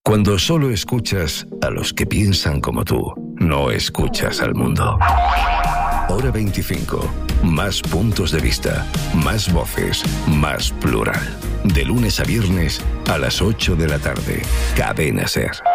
Cuando solo escuchas a los que piensan como tú, no escuchas al mundo. Hora 25. Más puntos de vista, más voces, más plural. De lunes a viernes a las 8 de la tarde. Cadena SER.